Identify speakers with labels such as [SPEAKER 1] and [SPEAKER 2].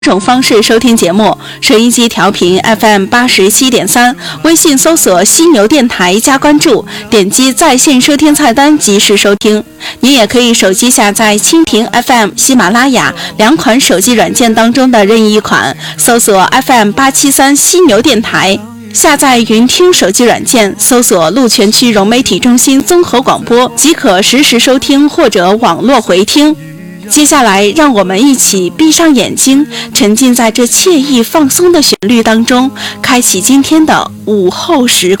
[SPEAKER 1] 种方式收听节目：收音机调频 FM87.3，微信搜索犀牛电台加关注，点击在线收听菜单及时收听。您也可以手机下载蜻蜓 FM、喜马拉雅两款手机软件当中的任意一款，搜索 FM873犀牛电台。下载云听手机软件，搜索鹿泉区融媒体中心综合广播，即可实时收听或者网络回听。接下来让我们一起闭上眼睛，沉浸在这惬意放松的旋律当中，开启今天的午后时光。